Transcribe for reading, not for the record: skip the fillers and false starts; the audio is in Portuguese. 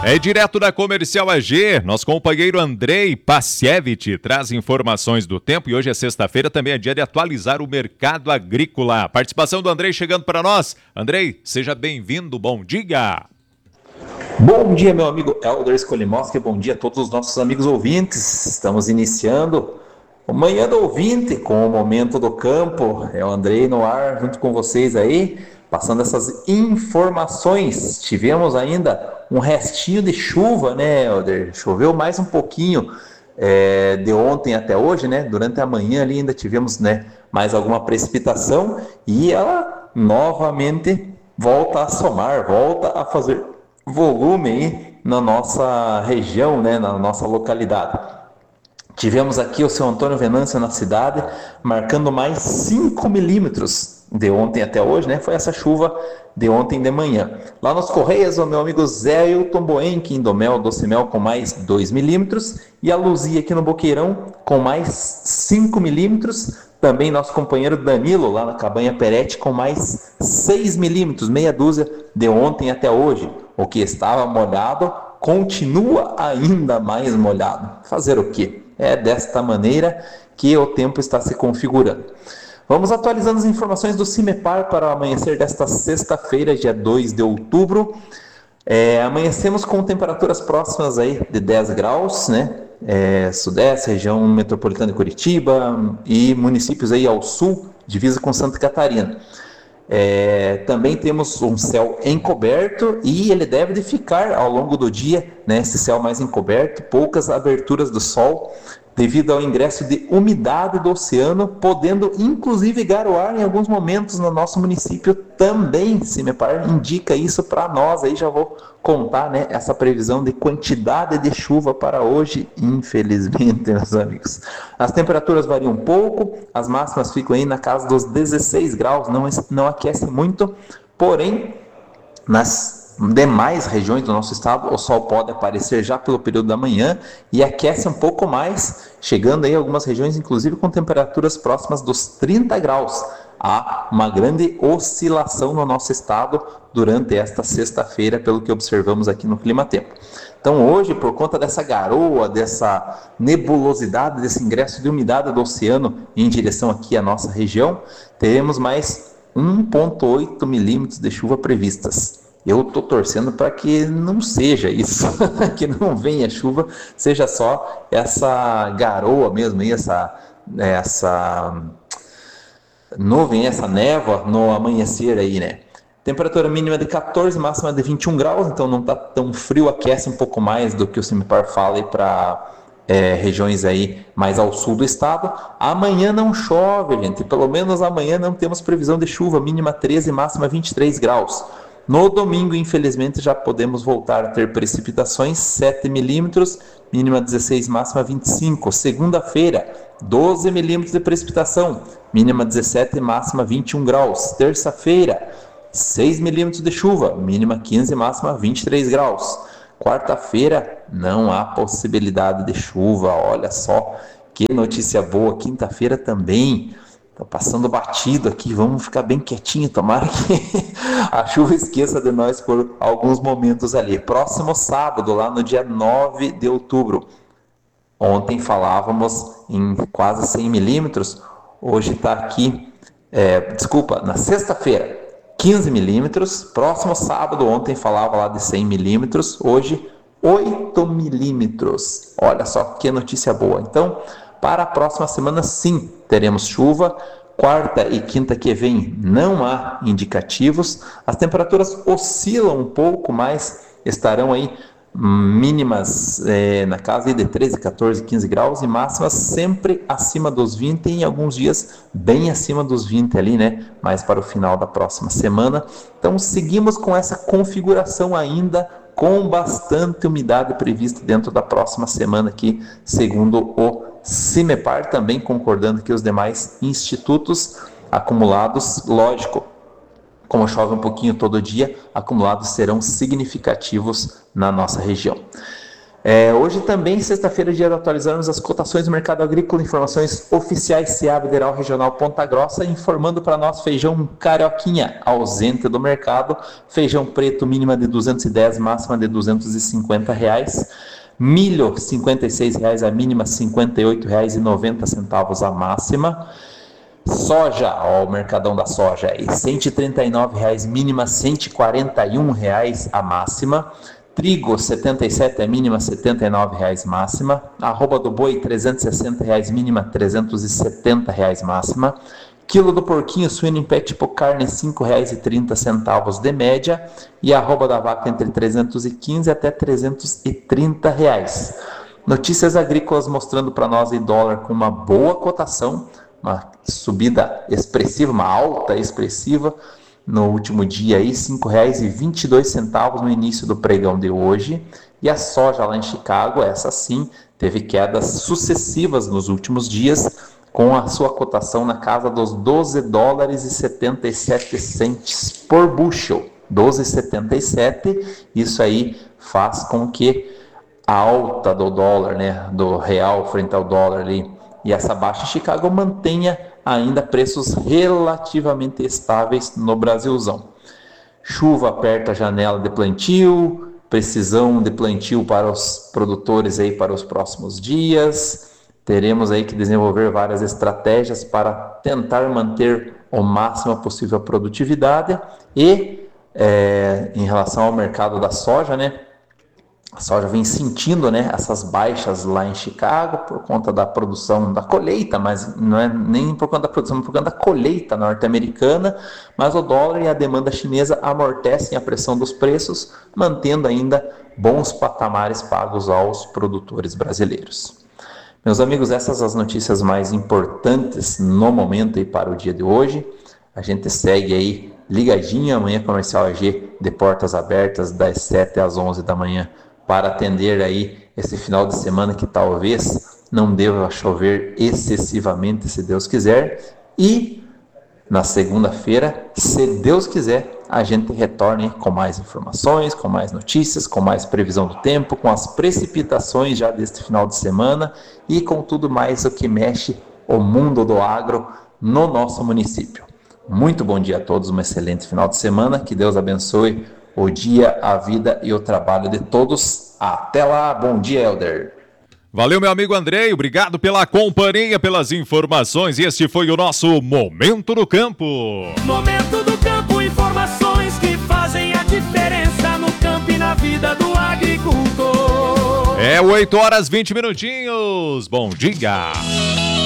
É direto da Comercial AG, nosso companheiro Andrei Pacievich traz informações do tempo e hoje é sexta-feira, também é dia de atualizar o mercado agrícola. Participação do Andrei chegando para nós. Andrei, seja bem-vindo, bom dia! Bom dia, meu amigo Helder Skolimoski, bom dia a todos os nossos amigos ouvintes. Estamos iniciando o Manhã do Ouvinte com o Momento do Campo. É o Andrei no ar junto com vocês aí, passando essas informações. Tivemos ainda um restinho de chuva, né, Helder? Choveu mais um pouquinho de ontem até hoje, né? Durante a manhã ali ainda tivemos, né, mais alguma precipitação e ela novamente volta a somar, volta a fazer volume aí na nossa região, né, na nossa localidade. Tivemos aqui o seu Antônio Venâncio na cidade, marcando mais 5 milímetros de ontem até hoje, né? Foi essa chuva de ontem de manhã. Lá nos Correias, o meu amigo Zé Hilton Boenck, em Domel, Docimel, com mais 2 milímetros. E a Luzia aqui no Boqueirão, com mais 5 milímetros. Também nosso companheiro Danilo, lá na Cabanha Perete, com mais 6 milímetros, meia dúzia de ontem até hoje. O que estava molhado continua ainda mais molhado. Fazer o quê? É desta maneira que o tempo está se configurando. Vamos atualizando as informações do CIMEPAR para o amanhecer desta sexta-feira, dia 2 de outubro. Amanhecemos com temperaturas próximas aí de 10 graus, né? Sudeste, região metropolitana de Curitiba e municípios aí ao sul, divisa com Santa Catarina. Também temos um céu encoberto e ele deve de ficar ao longo do dia, né, esse céu mais encoberto, poucas aberturas do sol, devido ao ingresso de umidade do oceano, podendo inclusive garoar em alguns momentos no nosso município também. CIMEPAR indica isso para nós, aí já vou contar, né, essa previsão de quantidade de chuva para hoje, infelizmente, meus amigos. As temperaturas variam um pouco, as máximas ficam aí na casa dos 16 graus, não aquece muito, porém, nas demais regiões do nosso estado, o sol pode aparecer já pelo período da manhã e aquece um pouco mais, chegando aí algumas regiões, inclusive com temperaturas próximas dos 30 graus. Há uma grande oscilação no nosso estado durante esta sexta-feira, pelo que observamos aqui no Clima Tempo. Então hoje, por conta dessa garoa, dessa nebulosidade, desse ingresso de umidade do oceano em direção aqui à nossa região, teremos mais 1,8 milímetros de chuva previstas. Eu estou torcendo para que não seja isso, que não venha chuva, seja só essa garoa mesmo, essa nuvem, essa névoa no amanhecer aí, né? Temperatura mínima de 14, máxima de 21 graus, então não está tão frio, aquece um pouco mais do que o CIMEPAR fala aí para regiões aí mais ao sul do estado. Amanhã não chove, gente, pelo menos amanhã não temos previsão de chuva, mínima 13, máxima 23 graus. No domingo, infelizmente, já podemos voltar a ter precipitações, 7 milímetros, mínima 16, máxima 25. Segunda-feira, 12 milímetros de precipitação, mínima 17, máxima 21 graus. Terça-feira, 6 milímetros de chuva, mínima 15, máxima 23 graus. Quarta-feira, não há possibilidade de chuva, olha só que notícia boa. Quinta-feira também. Tá passando batido aqui, vamos ficar bem quietinho, tomara que a chuva esqueça de nós por alguns momentos ali. Próximo sábado, lá no dia 9 de outubro. Ontem falávamos em quase 100 milímetros, hoje está aqui, na sexta-feira, 15 milímetros. Próximo sábado, ontem falava lá de 100 milímetros, hoje 8 milímetros. Olha só que notícia boa. Então, para a próxima semana, sim, teremos chuva. Quarta e quinta que vem não há indicativos. As temperaturas oscilam um pouco, mas estarão aí mínimas na casa de 13, 14, 15 graus e máximas sempre acima dos 20 e em alguns dias bem acima dos 20 ali, né? Mais para o final da próxima semana. Então seguimos com essa configuração ainda com bastante umidade prevista dentro da próxima semana aqui, segundo o CIMEPAR, também concordando que os demais institutos acumulados, lógico, como chove um pouquinho todo dia, acumulados serão significativos na nossa região. Hoje também, sexta-feira, dia de atualizarmos as cotações do mercado agrícola, informações oficiais Seabra Federal Regional Ponta Grossa, informando para nós feijão carioquinha, ausente do mercado, feijão preto mínima de 210, máxima de R$250, milho R$56 a mínima, R$58,90 a máxima. Soja, ó, o mercadão da soja aí, R$139 mínima, R$141 a máxima. Trigo, 77 a mínima, R$79 máxima. Arroba do boi, R$360 mínima, R$370 máxima. Quilo do porquinho suíno em pé tipo carne, R$5,30 de média. E arroba da vaca entre R$315 até R$330. Notícias agrícolas mostrando para nós em dólar com uma boa cotação, uma subida expressiva, uma alta expressiva no último dia aí, R$5,22 no início do pregão de hoje. E a soja lá em Chicago, essa sim, teve quedas sucessivas nos últimos dias, com a sua cotação na casa dos $12,77 por bushel. 12,77. Isso aí faz com que a alta do dólar, né, do real frente ao dólar ali, e essa baixa em Chicago mantenha ainda preços relativamente estáveis no Brasilzão. Chuva aperta a janela de plantio, precisão de plantio para os produtores aí para os próximos dias. Teremos aí que desenvolver várias estratégias para tentar manter o máximo possível a produtividade. E em relação ao mercado da soja, né? A soja vem sentindo, né, essas baixas lá em Chicago por conta da produção da colheita, mas não é nem por conta da produção, mas por conta da colheita norte-americana. Mas o dólar e a demanda chinesa amortecem a pressão dos preços, mantendo ainda bons patamares pagos aos produtores brasileiros. Meus amigos, essas as notícias mais importantes no momento e para o dia de hoje. A gente segue aí ligadinho, amanhã Comercial AG de portas abertas das 7 às 11 da manhã, para atender aí esse final de semana que talvez não deva chover excessivamente, se Deus quiser. E na segunda-feira, se Deus quiser, a gente retorne com mais informações, com mais notícias, com mais previsão do tempo, com as precipitações já deste final de semana e com tudo mais o que mexe o mundo do agro no nosso município. Muito bom dia a todos, um excelente final de semana, que Deus abençoe o dia, a vida e o trabalho de todos. Até lá, bom dia, Helder. Valeu, meu amigo Andrei, obrigado pela companhia, pelas informações. E este foi o nosso Momento do Campo. Momento do Campo, informações que fazem a diferença no campo e na vida do agricultor. 8h20. Bom dia.